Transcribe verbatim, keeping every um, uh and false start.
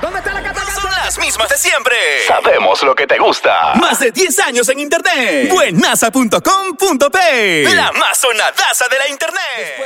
¿Dónde está la cata? Son las mismas de siempre. Sabemos lo que te gusta. Más de diez años en internet. Buenaza punto com punto pe. La más sonadaza de la internet.